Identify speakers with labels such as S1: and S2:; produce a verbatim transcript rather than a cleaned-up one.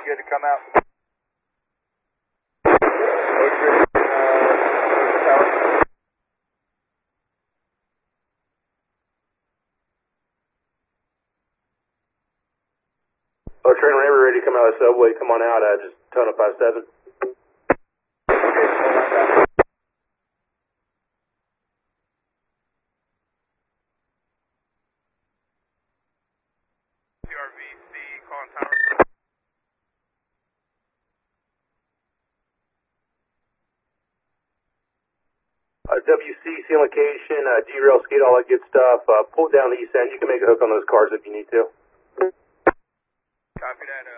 S1: good to come out?
S2: Oh, train Rammer ready to come out of the subway. Come on out. Uh, just tone up five seven.
S3: C R V C, calling tower.
S2: Uh, W C, C location, uh, derail, skate, all that good stuff. Uh, pull down the east end. You can make a hook on those cars if you need to.
S3: Copy that. Uh,